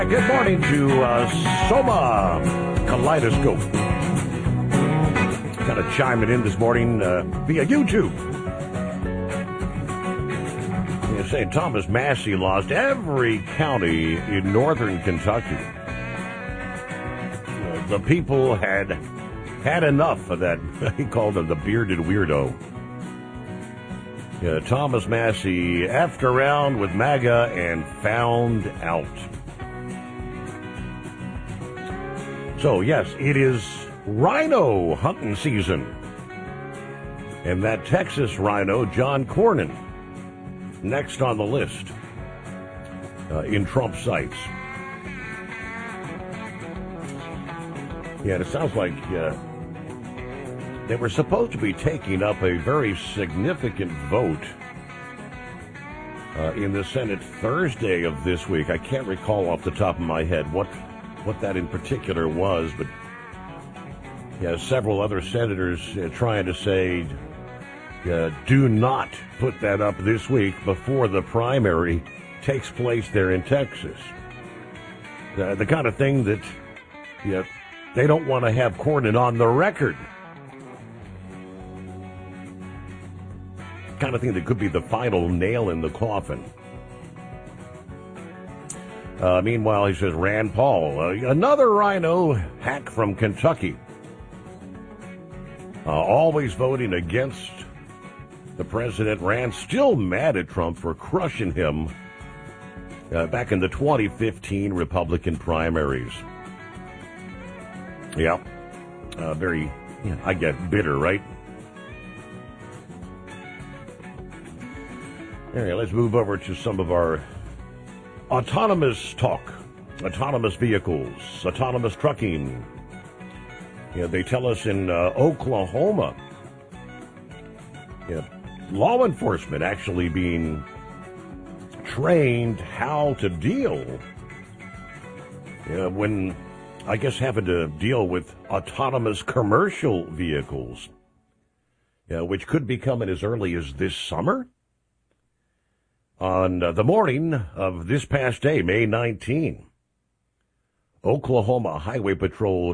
Good morning to Soma Kaleidoscope. Kind of chiming in this morning via YouTube. St. Thomas Massey lost every county in northern Kentucky. The people had enough of that. He called him the bearded weirdo. Thomas Massey effed around with MAGA and found out. So, yes, it is rhino hunting season. And that Texas rhino, John Cornyn, next on the list in Trump sights. Yeah, it sounds like they were supposed to be taking up a very significant vote in the Senate Thursday of this week. I can't recall off the top of my head what that in particular was, but yeah, several other senators trying to say, do not put that up this week before the primary takes place there in Texas. The kind of thing that they don't want to have Cornyn on the record. Kind of thing that could be the final nail in the coffin. Meanwhile, he says Rand Paul, another rhino hack from Kentucky, always voting against the president. Rand still mad at Trump for crushing him back in the 2015 Republican primaries. Yeah, very, I get bitter, right? All right, let's move over to some of our autonomous talk, autonomous vehicles, autonomous trucking. They tell us in Oklahoma, law enforcement actually being trained how to deal when, I guess, having to deal with autonomous commercial vehicles, which could be coming as early as this summer. On the morning of this past day, May 19, Oklahoma Highway Patrol